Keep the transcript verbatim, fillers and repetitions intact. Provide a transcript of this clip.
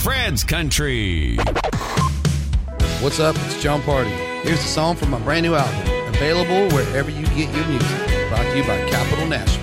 Fred's Country. What's up? It's John Party. Here's the song from my brand new album, available wherever you get your music. Brought to you by Capital Nashville.